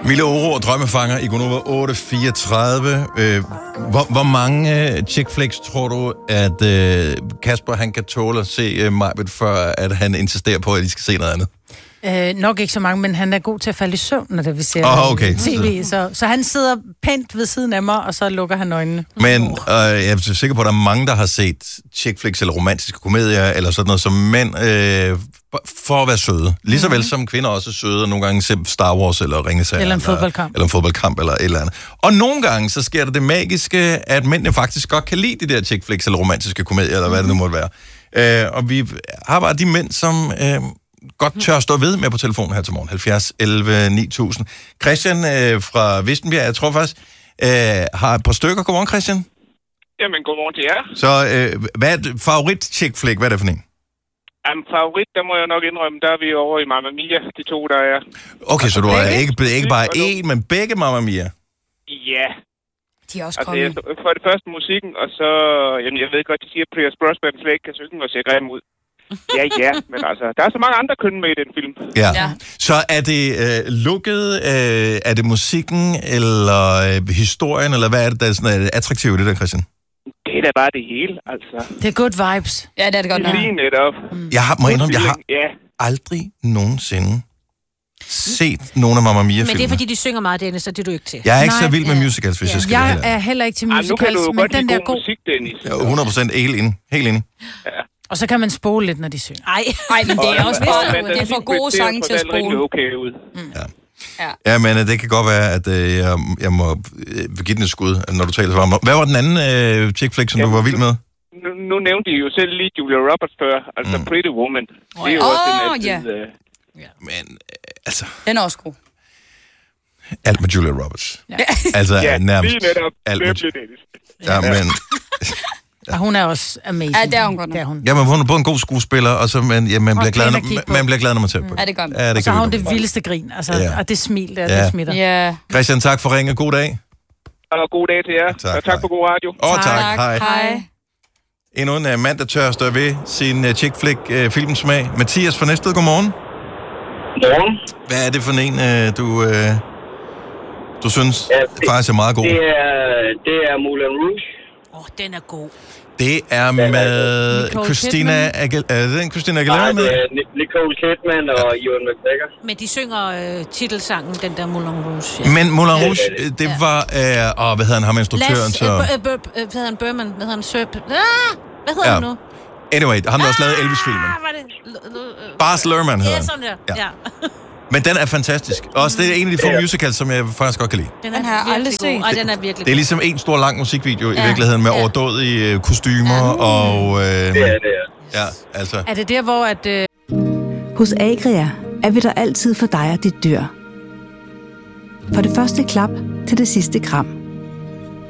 Mille Oro og Drømmefanger i Gonova 834. Hvor mange chick flicks tror du, at Kasper han kan tåle at se Maj-Brit, før at han insisterer på, at de skal se noget andet? Nok ikke så mange, men han er god til at falde i søvn, når vi ser tv. Så han sidder pænt ved siden af mig, og så lukker han øjnene. Men jeg er sikker på, at der er mange, der har set chick flicks eller romantiske komedier, eller sådan noget som mænd, for at være søde. Lige så vel som kvinder også er søde, og nogle gange ser Star Wars eller Ringenes Herre. Eller en fodboldkamp. Eller en fodboldkamp, eller et eller andet. Og nogle gange, så sker der det magiske, at mændene faktisk godt kan lide de der chick flicks eller romantiske komedier, eller hvad det nu måtte være. Og vi har bare de mænd, som godt tør stå ved med på telefonen her til morgen. 70 11 9000. Christian fra Vissenbjerg, jeg tror faktisk, har et par stykker. Godmorgen, Christian. Jamen, godmorgen til jer. Så hvad er favorit chick flick? Hvad er det for en? Jamen, favorit, der må jeg nok indrømme, der er vi over i Mamma Mia, de to, der er. Okay, så du er ikke bare én, men begge Mamma Mia? Ja. De er også altså, konge. for det første musikken, og så, jamen, jeg ved godt, de siger, at Pierce Brosnan slet ikke kan synge og se grim ud. Ja, men altså, der er så mange andre køn med i den film. Ja. Så er det lukket, er det musikken, eller historien, eller hvad er det, der er sådan attraktivt i det der, Christian? Det er da bare det hele, altså. Det er good vibes. Ja, det er det godt nok. Lige netop. Jeg har aldrig nogensinde set nogen af Mamma Mia-filmene. Men det er, fordi de synger meget, Dennis, så det er du ikke til. Jeg er ikke så vild med musicals, hvis jeg skal jeg det er heller ikke til musicals, nu kan du men godt den der god musik, Dennis. 100% helt enig. Ja. Og så kan man spole lidt, når de synger. Ej, men det er også bare, det er for gode sange til at spole. Okay ud. Ja, men det kan godt være, at jeg må give den et skud, når du taler så varmt. Hvad var den anden chick flick, som du var vild med? Nu nævnte I jo selv lige Julia Roberts før, altså Pretty Woman. Det er jo også den altid... Men, altså... Den er også god. Alt med Julia Roberts. Ja. Altså, nærmest lige netop. Alt med... Ja, men... Og hun er også amazing. Ja, det er hun godt. Ja, men hun er både en god skuespiller, og så man bliver glad, når man ser på det. Ja, det gør man. Ja, og så har hun det vildeste grin, altså, og det smil der, det smitter. Ja. Christian, tak for ringen. God dag. Og god dag til jer. Og tak for god radio. Tak. Hej. Endnu en mand, der tør stå ved sin chick flick filmsmag. Mathias fra Næstved, godmorgen. Godmorgen. Hvad er det for en, du synes faktisk er meget god? Det er Moulin Rouge. Den er god. Det er med Christina Aguilera. Er det den Christina Aguilera med? Nicole Kidman og Ewan McGregor. Men de synger titelsangen, den der Moulin Rouge. Ja. Men Moulin Rouge, det var... hvad hedder han? Ham instruktøren, så... Hvad hedder han? Berman? Hvad hedder han? Hvad hedder han nu? Anyway, ham der også lavet Elvis-filmen. Baz Luhrmann hedder han. Sådan der. Ja. Men den er fantastisk. Også det er en af de få musicals, som jeg faktisk godt kan lide. Den har jeg aldrig set. Og den er virkelig det er ligesom en stor lang musikvideo i virkeligheden med overdådige kostymer og... Det er. Ja, altså... Er det der, hvor at... Hos Agria er vi der altid for dig og dit dyr. For det første klap til det sidste kram.